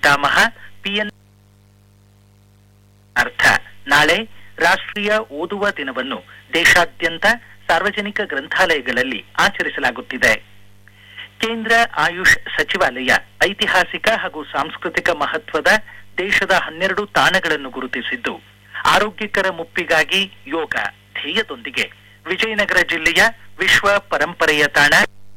ಪಿತಾಮಹ ಪಿಎನ್ ಅರ್ಥ ನಾಳೆ ರಾಷ್ಟ್ರೀಯ ಓದುವ ದಿನವನ್ನು ದೇಶಾದ್ಯಂತ ಸಾರ್ವಜನಿಕ ಗ್ರಂಥಾಲಯಗಳಲ್ಲಿ ಆಚರಿಸಲಾಗುತ್ತಿದೆ. ಕೇಂದ್ರ ಆಯುಷ್ ಸಚಿವಾಲಯ ಐತಿಹಾಸಿಕ ಹಾಗೂ ಸಾಂಸ್ಕೃತಿಕ ಮಹತ್ವದ ದೇಶದ 12 ತಾಣಗಳನ್ನು ಗುರುತಿಸಿದ್ದು, ಆರೋಗ್ಯಕರ ಮುಪ್ಪಿಗಾಗಿ ಯೋಗ ಧ್ಯೇಯದೊಂದಿಗೆ ವಿಜಯನಗರ ಜಿಲ್ಲೆಯ ವಿಶ್ವ ಪರಂಪರೆಯ ತಾಣ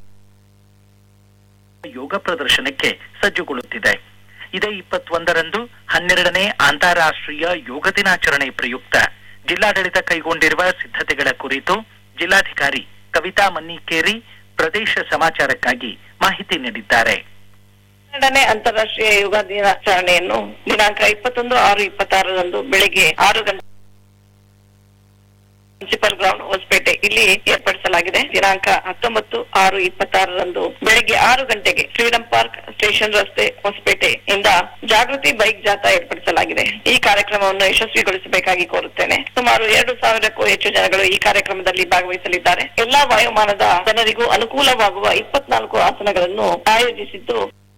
ಯೋಗ ಪ್ರದರ್ಶನಕ್ಕೆ ಸಜ್ಜುಗೊಳ್ಳುತ್ತಿದೆ. ಇದೇ 21ರಂದು 12ನೇ ಅಂತಾರಾಷ್ಟ್ರೀಯ ಯೋಗ ದಿನಾಚರಣೆ ಪ್ರಯುಕ್ತ ಜಿಲ್ಲಾಡಳಿತ ಕೈಗೊಂಡಿರುವ ಸಿದ್ಧತೆಗಳ ಕುರಿತು ಜಿಲ್ಲಾಧಿಕಾರಿ ಕವಿತಾ ಮನ್ನಿಕೇರಿ ಪ್ರದೇಶ ಸಮಾಚಾರಕ್ಕಾಗಿ ಮಾಹಿತಿ ನೀಡಿದ್ದಾರೆ. 12ನೇ ಅಂತಾರಾಷ್ಟ್ರೀಯ ಯೋಗ ದಿನಾಚರಣೆಯನ್ನು ದಿನಾಂಕ 21/6/26ರಂದು ಬೆಳಗ್ಗೆ 6 ಗಂಟೆ ಮುನ್ಸಿಪಲ್ ಗ್ರೌಂಡ್ ಹೊಸಪೇಟೆ ಇಲ್ಲಿ ಏರ್ಪಡಿಸಲಾಗಿದೆ. ದಿನಾಂಕ 19/6/26ರಂದು ಬೆಳಗ್ಗೆ 6 ಗಂಟೆಗೆ ಫ್ರೀಡಂ ಪಾರ್ಕ್ ಸ್ಟೇಷನ್ ರಸ್ತೆ ಹೊಸಪೇಟೆ ಇಂದ ಜಾಗೃತಿ ಬೈಕ್ ಜಾಥಾ ಏರ್ಪಡಿಸಲಾಗಿದೆ. ಈ ಕಾರ್ಯಕ್ರಮವನ್ನು ಯಶಸ್ವಿಗೊಳಿಸಬೇಕಾಗಿ ಕೋರುತ್ತೇನೆ. ಸುಮಾರು 2,000ಕ್ಕೂ ಹೆಚ್ಚು ಜನಗಳು ಈ ಕಾರ್ಯಕ್ರಮದಲ್ಲಿ ಭಾಗವಹಿಸಲಿದ್ದಾರೆ. ಎಲ್ಲಾ ವಯೋಮಾನದ ಜನರಿಗೂ ಅನುಕೂಲವಾಗುವ 24 ಆಸನಗಳನ್ನು ಆಯೋಜಿಸಿದ್ದು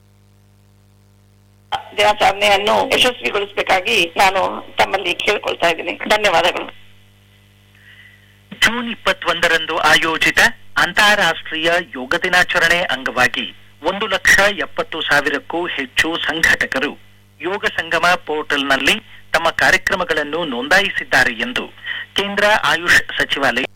ದಿನಾಚರಣೆಯನ್ನು ಯಶಸ್ವಿಗೊಳಿಸಬೇಕಾಗಿ ನಾನು ತಮ್ಮಲ್ಲಿ ಕೇಳಿಕೊಳ್ತಾ ಇದ್ದೀನಿ. ಧನ್ಯವಾದಗಳು. ಜೂನ್ 21ರಂದು ಆಯೋಜಿತ ಅಂತಾರಾಷ್ಟ್ರೀಯ ಯೋಗ ದಿನಾಚರಣೆ ಅಂಗವಾಗಿ 1,70,000ಕ್ಕೂ ಹೆಚ್ಚು ಸಂಘಟಕರು ಯೋಗ ಸಂಗಮ ಪೋರ್ಟಲ್ನಲ್ಲಿ ತಮ್ಮ ಕಾರ್ಯಕ್ರಮಗಳನ್ನು ನೋಂದಾಯಿಸಿದ್ದಾರೆ ಎಂದು ಕೇಂದ್ರ ಆಯುಷ್ ಸಚಿವಾಲಯ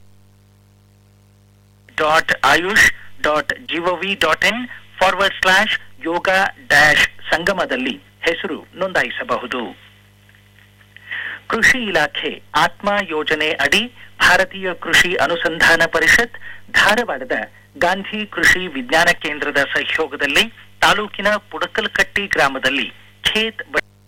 ayush.gov.in/yoga-ಸಂಗಮದಲ್ಲಿ ಹೆಸರು ನೋಂದಾಯಿಸಬಹುದು. ಕೃಷಿ ಇಲಾಖೆ ಆತ್ಮ ಯೋಜನೆ ಅಡಿ ಭಾರತೀಯ ಕೃಷಿ ಅನುಸಂಧಾನ ಪರಿಷತ್ ಧಾರವಾಡದ ಗಾಂಧಿ ಕೃಷಿ ವಿಜ್ಞಾನ ಕೇಂದ್ರದ ಸಹಯೋಗದಲ್ಲಿ ತಾಲೂಕಿನ ಪುಡಕಲ್ಕಟ್ಟಿ ಗ್ರಾಮದಲ್ಲಿ ಖೇತ್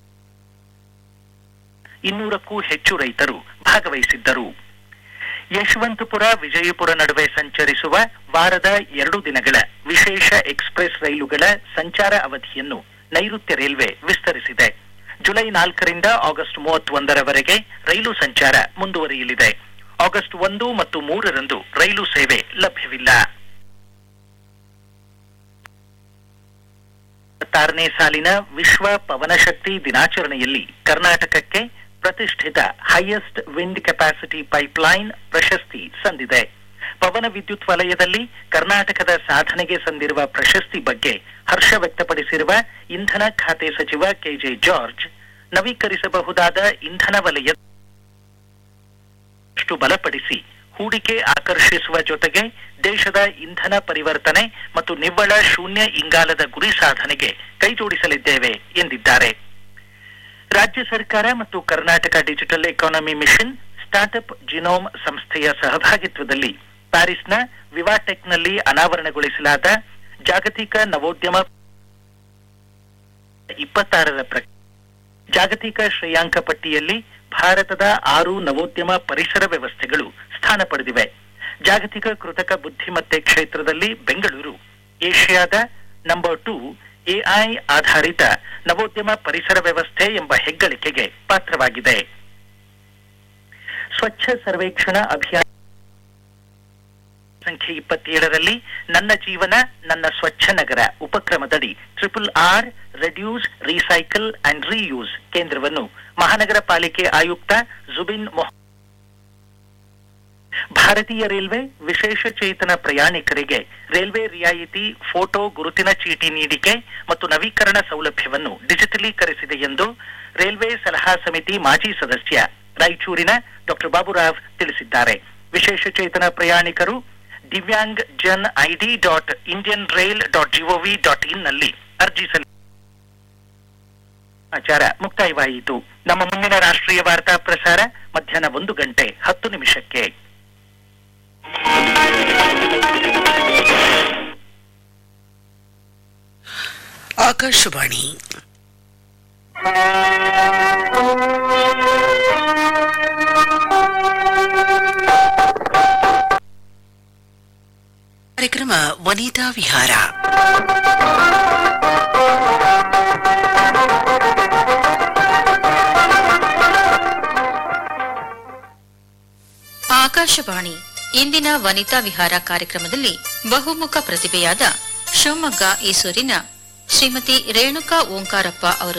200ಕ್ಕೂ ಹೆಚ್ಚು ರೈತರು ಭಾಗವಹಿಸಿದ್ದರು. ಯಶವಂತಪುರ ವಿಜಯಪುರ ನಡುವೆ ಸಂಚರಿಸುವ ವಾರದ 2 ದಿನಗಳ ವಿಶೇಷ ಎಕ್ಸ್ಪ್ರೆಸ್ ರೈಲುಗಳ ಸಂಚಾರ ಅವಧಿಯನ್ನು ನೈಋತ್ಯ ರೈಲ್ವೆ ವಿಸ್ತರಿಸಿದೆ. ಜುಲೈ 4ರಿಂದ ಆಗಸ್ಟ್ 31ರವರೆಗೆ ರೈಲು ಸಂಚಾರ ಮುಂದುವರಿಯಲಿದೆ. ಆಗಸ್ಟ್ 1 ಮತ್ತು 3ರಂದು ರೈಲು ಸೇವೆ ಲಭ್ಯವಿಲ್ಲ. 26ನೇ ಸಾಲಿನ ವಿಶ್ವ ಪವನಶಕ್ತಿ ದಿನಾಚರಣೆಯಲ್ಲಿ ಕರ್ನಾಟಕಕ್ಕೆ ಪ್ರತಿಷ್ಠಿತ ಹೈಯೆಸ್ಟ್ ವಿಂಡ್ ಕೆಪಾಸಿಟಿ ಪೈಪ್ಲೈನ್ ಪ್ರಶಸ್ತಿ ಸಂದಿದೆ. ಪವನ ವಿದ್ಯುತ್ ವಲಯದಲ್ಲಿ ಕರ್ನಾಟಕದ ಸಾಧನೆಗೆ ಸಂದಿರುವ ಪ್ರಶಸ್ತಿ ಬಗ್ಗೆ ಹರ್ಷ ವ್ಯಕ್ತಪಡಿಸಿರುವ ಇಂಧನ ಖಾತೆ ಸಚಿವ ಕೆಜೆ ಜಾರ್ಜ್, ನವೀಕರಿಸಬಹುದಾದ ಇಂಧನ ವಲಯ ಬಲಪಡಿಸಿ ಹೂಡಿಕೆ ಆಕರ್ಷಿಸುವ ಜೊತೆಗೆ ದೇಶದ ಇಂಧನ ಪರಿವರ್ತನೆ ಮತ್ತು ನಿವ್ವಳ ಶೂನ್ಯ ಇಂಗಾಲದ ಗುರಿ ಸಾಧನೆಗೆ ಕೈಜೋಡಿಸಲಿದ್ದೇವೆ ಎಂದಿದ್ದಾರೆ. ರಾಜ್ಯ ಸರ್ಕಾರ ಮತ್ತು Karnataka digital economy mission startup genome ಸಂಸ್ಥೆಯ ಸಹಭಾಗಿತ್ವದಲ್ಲಿ ಪ್ಯಾರಿಸ್ನ ವಿವಾಟೆಕ್ನಲ್ಲಿ ಅನಾವರಣಗೊಳಿಸಲಾದ ಜಾಗತಿಕ ನವೋದ್ಯಮ 26ರ ಜಾಗತಿಕ ಶ್ರೇಯಾಂಕ ಪಟ್ಟಿಯಲ್ಲಿ ಭಾರತದ 6 ನವೋದ್ಯಮ ಪರಿಸರ ವ್ಯವಸ್ಥೆಗಳು ಸ್ಥಾನ ಪಡೆದಿವೆ. ಜಾಗತಿಕ ಕೃತಕ ಬುದ್ಧಿಮತ್ತೆ ಕ್ಷೇತ್ರದಲ್ಲಿ ಬೆಂಗಳೂರು ಏಷ್ಯಾದ ನಂಬರ್ 2 ಎಐ ಆಧಾರಿತ ನವೋದ್ಯಮ ಪರಿಸರ ವ್ಯವಸ್ಥೆ ಎಂಬ ಹೆಗ್ಗಳಿಕೆಗೆ ಪಾತ್ರವಾಗಿದೆ. ಸ್ವಚ್ಛ ಸರ್ವೇಕ್ಷಣಾ ಅಭಿಯಾನ ಸಂಖ್ಯೆ 27ರಲ್ಲಿ ನನ್ನ ಜೀವನ ನನ್ನ ಸ್ವಚ್ಛ ನಗರ ಉಪಕ್ರಮದಡಿ RRR reduce recycle and reuse ಕೇಂದ್ರವನ್ನು ಮಹಾನಗರ ಪಾಲಿಕೆ ಆಯುಕ್ತ ಜುಬಿನ್ ಭಾರತೀಯ ರೈಲ್ವೆ ವಿಶೇಷ ಚೇತನ ಪ್ರಯಾಣಿಕರಿಗೆ ರೈಲ್ವೆ ರಿಯಾಯಿತಿ ಫೋಟೋ ಗುರುತಿನ ಚೀಟಿ ನೀಡಿಕೆ ಮತ್ತು ನವೀಕರಣ ಸೌಲಭ್ಯವನ್ನು ಡಿಜಿಟಲೀಕರಿಸಿದೆ ಎಂದು ರೈಲ್ವೆ ಸಲಹಾ ಸಮಿತಿ ಮಾಜಿ ಸದಸ್ಯ ರಾಯಚೂರಿನ ಡಾ ಬಾಬುರಾವ್ ತಿಳಿಸಿದ್ದಾರೆ. ವಿಶೇಷ ಚೇತನ ಪ್ರಯಾಣಿಕರು ದಿವ್ಯಾಂಗ್ ಜನ್ ID.indianrail.gov.in ನಲ್ಲಿ ಅರ್ಜಿ ಸಮಾಚಾರ ಮುಕ್ತಾಯವಾಯಿತು. ನಮ್ಮ ಮುಂದಿನ ರಾಷ್ಟ್ರೀಯ ವಾರ್ತಾ ಪ್ರಸಾರ ಮಧ್ಯಾಹ್ನ 1:10 ಆಕಾಶವಾಣಿ ಕಾರ್ಯಕ್ರಮ ವನಿತಾ ವಿಹಾರ. ಆಕಾಶವಾಣಿ ಇಂದಿನ ವನಿತಾ ವಿಹಾರ ಕಾರ್ಯಕ್ರಮದಲ್ಲಿ ಬಹುಮುಖ ಪ್ರತಿಭೆಯಾದ ಶಿವಮೊಗ್ಗ ಈಸೂರಿನ ಶ್ರೀಮತಿ ರೇಣುಕಾ ಓಂಕಾರಪ್ಪ ಅವರು